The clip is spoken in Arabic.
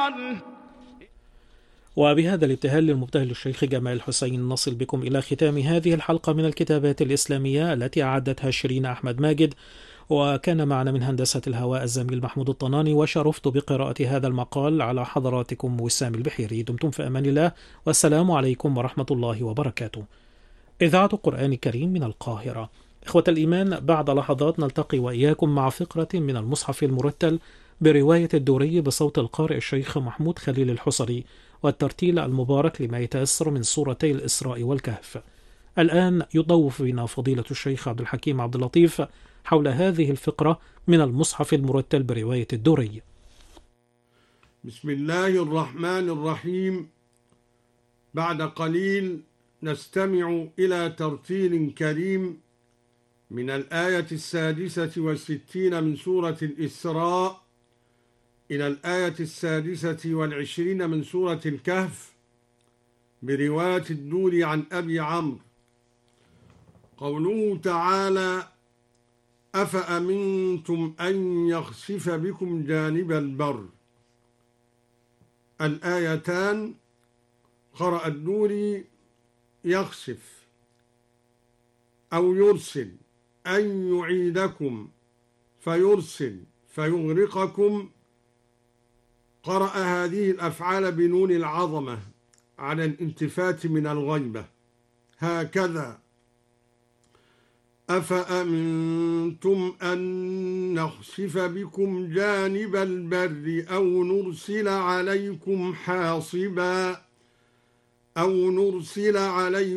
عنه. وبهذا الابتهال المبتهل الشيخ جمال الحسين نصل بكم إلى ختام هذه الحلقة من الكتابات الإسلامية التي أعدتها شيرين أحمد ماجد، وكان معنا من هندسة الهواء الزميل محمود الطناني، وشرفت بقراءة هذا المقال على حضراتكم وسام البحيري. دمتم في أمان الله، والسلام عليكم ورحمة الله وبركاته. إذاعة القرآن الكريم من القاهرة. إخوة الإيمان، بعد لحظات نلتقي وإياكم مع فقرة من المصحف المرتل برواية الدوري بصوت القارئ الشيخ محمود خليل الحصري، والترتيل المبارك لما يتيسر من سورتي الإسراء والكهف. الآن يضوف بنا فضيلة الشيخ عبد الحكيم عبد اللطيف حول هذه الفقرة من المصحف المرتل برواية الدوري. بسم الله الرحمن الرحيم. بعد قليل نستمع إلى ترتيل كريم من الآية 66 من سورة الإسراء إلى الآية 26 من سورة الكهف برواية الدوري عن أبي عمرو. قوله تعالى: أفأمنتم أن يخسف بكم جانب البر. الآيتان قرأ الدوري يخسف أو يرسل، أن يعيدكم فيرسل فيغرقكم. قرأ هذه الأفعال بنون العظمة على الالتفات من الغيبة، هكذا: أفأمنتم أن نخسف بكم جانب البر أو نرسل عليكم حاصبا